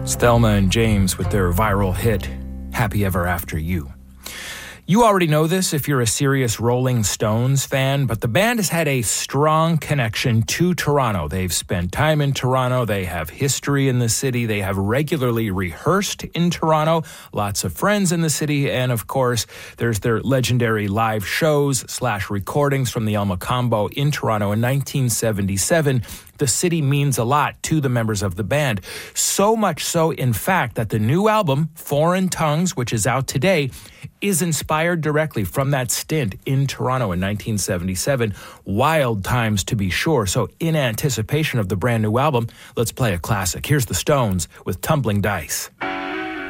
Thelma and James with their viral hit, Happy Ever After You. You already know this if you're a serious Rolling Stones fan, but the band has had a strong connection to Toronto. They've spent time in Toronto. They have history in the city. They have regularly rehearsed in Toronto. Lots of friends in the city. And of course, there's their legendary live shows / recordings from the El Mocambo in Toronto in 1977. The city means a lot to the members of the band. So much so, in fact, that the new album, Foreign Tongues, which is out today, is inspired directly from that stint in Toronto in 1977. Wild times, to be sure. So in anticipation of the brand new album, let's play a classic. Here's the Stones with Tumbling Dice.